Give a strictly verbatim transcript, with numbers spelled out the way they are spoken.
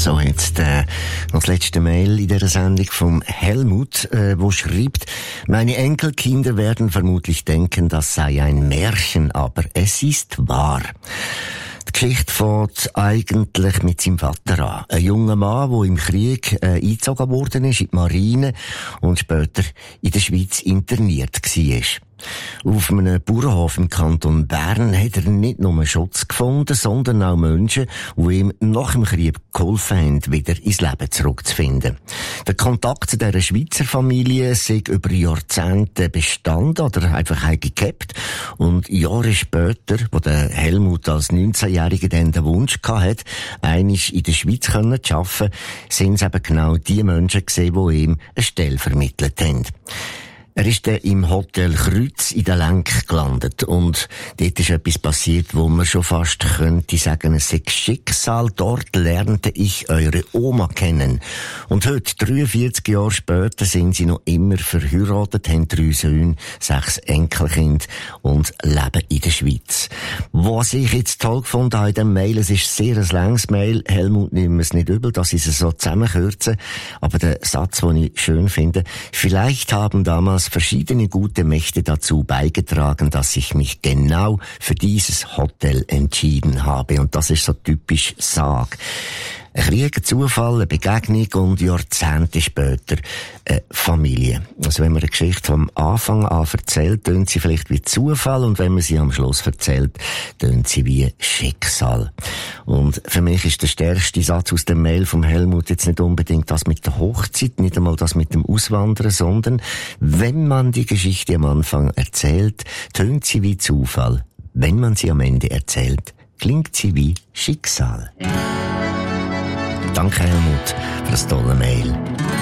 So, jetzt äh, noch das letzte Mail in dieser Sendung vom Helmut, äh, wo schreibt: Meine Enkelkinder werden vermutlich denken, das sei ein Märchen, aber es ist wahr. Die Geschichte fängt eigentlich mit seinem Vater an. Ein junger Mann, der im Krieg äh, eingezogen worden ist in die Marine und später in der Schweiz interniert war. Auf einem Bauernhof im Kanton Bern hat er nicht nur Schutz gefunden, sondern auch Menschen, die ihm nach dem Krieg geholfen haben, wieder ins Leben zurückzufinden. Der Kontakt zu dieser Schweizer Familie sei über Jahrzehnte bestanden oder einfach gehabt. Und Jahre später, wo der Helmut als neunzehnjähriger dann den Wunsch hatte, einmal in der Schweiz zu arbeiten, sind es eben genau die Menschen gewesen, die ihm eine Stelle vermittelt haben. Er ist dann im Hotel Kreuz in der Lenk gelandet und dort ist etwas passiert, wo man schon fast könnte sagen, es sei Schicksal. Dort lernte ich eure Oma kennen. Und heute, dreiundvierzig Jahre später, sind sie noch immer verheiratet, haben drei Söhne, sechs Enkelkinder und leben in der Schweiz. Was ich jetzt toll gefunden habe in diesem Mail, es ist sehr ein langes Mail, Helmut nimmt es nicht übel, dass ich es so zusammenkürze, aber der Satz, den ich schön finde: Vielleicht haben damals verschiedene gute Mächte dazu beigetragen, dass ich mich genau für dieses Hotel entschieden habe. Und das ist so typisch Sag. Ein Krieg, ein Zufall, eine Begegnung und Jahrzehnte später eine Familie. Also wenn man eine Geschichte vom Anfang an erzählt, tönt sie vielleicht wie Zufall, und wenn man sie am Schluss erzählt, tönt sie wie Schicksal. Und für mich ist der stärkste Satz aus dem Mail vom Helmut jetzt nicht unbedingt das mit der Hochzeit, nicht einmal das mit dem Auswandern, sondern wenn man die Geschichte am Anfang erzählt, tönt sie wie Zufall. Wenn man sie am Ende erzählt, klingt sie wie Schicksal. Danke, Helmut, für das tolle Mail.